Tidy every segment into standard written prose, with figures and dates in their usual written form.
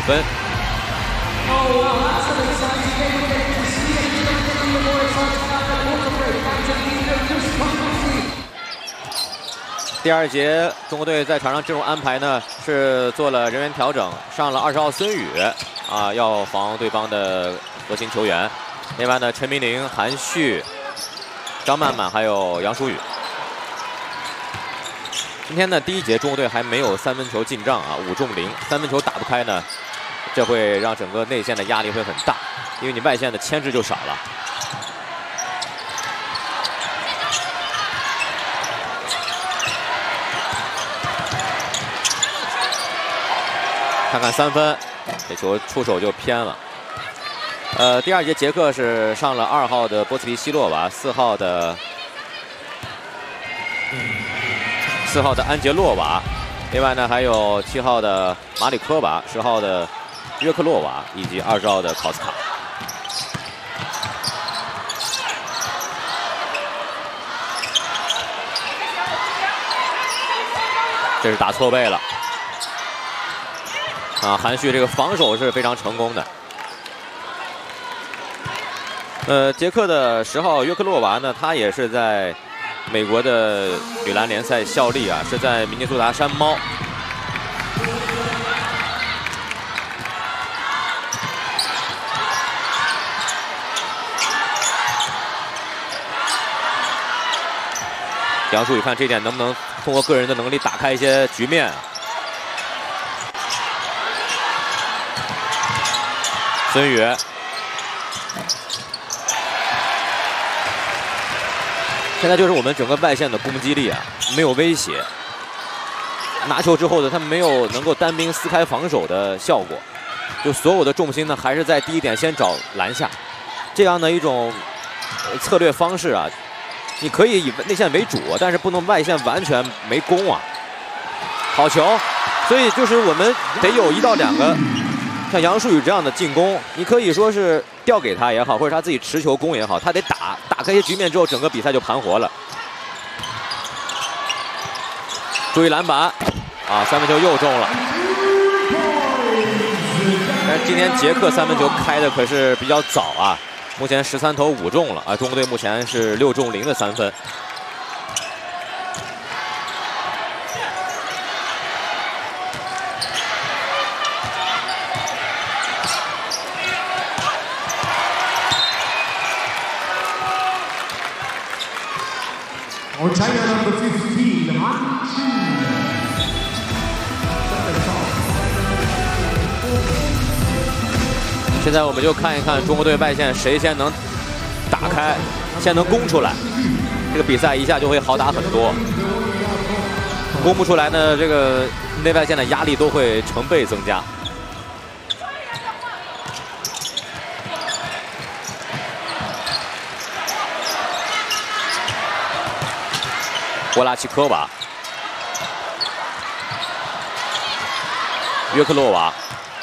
分。第二节，中国队在场上阵容安排呢是做了人员调整，上了20号孙宇啊，要防对方的核心球员。另外呢，陈明玲、韩旭、张曼曼还有杨舒雨。今天呢，第一节中国队还没有3分球进账啊，5中0，3分球打不开呢，这会让整个内线的压力会很大，因为你外线的牵制就少了。 看看3分，这球出手就偏了。第二节捷克是上了2号的波斯皮西洛娃，4号的安杰洛娃，另外呢还有7号的马里科娃、10号的约克洛娃以及20号的考斯卡。这是打错位了。 啊，韩旭这个防守是非常成功的。捷克的10号约克洛娃呢，她也是在美国的女篮联赛效力啊，是在明尼苏达山猫。杨舒雨看这点能不能通过个人的能力打开一些局面。 孙宇，现在就是我们整个外线的攻击力啊，没有威胁。拿球之后呢，他没有能够单兵撕开防守的效果，就所有的重心呢还是在第一点先找篮下，这样的一种策略方式啊，你可以以内线为主，但是不能外线完全没攻啊。好球，所以就是我们得有1到2个。 像杨舒雨这样的进攻，你可以说是调给他也好，或者他自己持球攻也好，他得打开一些局面之后，整个比赛就盘活了。注意篮板，啊，3分球又中了。但是今天捷克3分球开的可是比较早啊，目前13投5中了啊，中国队目前是6中0的3分。 Or China number 15, Han Chu. 现在我们就看一看中国队外线谁先能打开，先能攻出来，这个比赛一下就会好打很多。攻不出来呢，这个内外线的压力都会成倍增加。 波拉奇科娃、约克洛娃，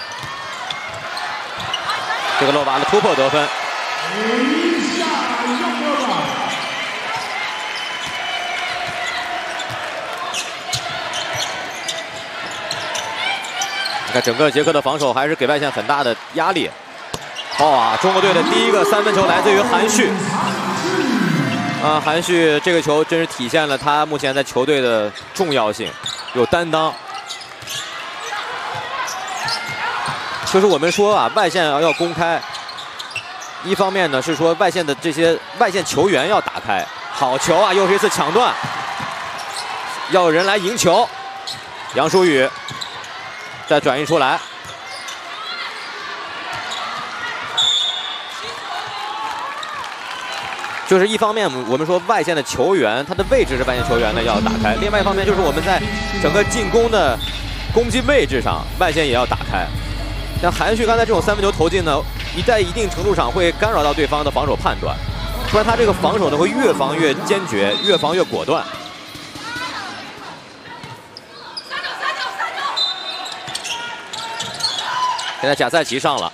这个洛娃的突破得分。你看整个捷克的防守还是给外线很大的压力。哇，中国队的第一个3分球来自于韩旭。 啊，韩旭这个球真是体现了他目前在球队的重要性，有担当。就是我们说啊，外线要公开，一方面呢是说外线的这些外线球员要打开。好球啊，又是一次抢断，要有人来赢球。杨舒雨再转移出来。 就是一方面，我们说外线的球员，他的位置是外线球员呢要打开；另外一方面，就是我们在整个进攻的攻击位置上，外线也要打开。像韩旭刚才这种3分球投进呢，在一定程度上会干扰到对方的防守判断，不然他这个防守呢会越防越坚决，越防越果断。现在贾赛奇上了。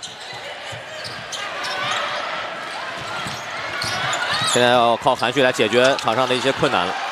现在要靠韩旭来解决场上的一些困难了。